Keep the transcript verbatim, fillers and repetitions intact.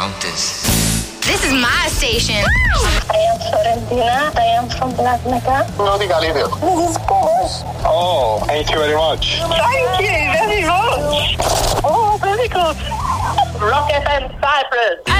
mountains. This is my station. I am Florentina. I am from Black Mecca. No de Galileo. This is Porsche. Oh, thank you very much. Thank you very much. Oh, very good. Rock F M Cyprus.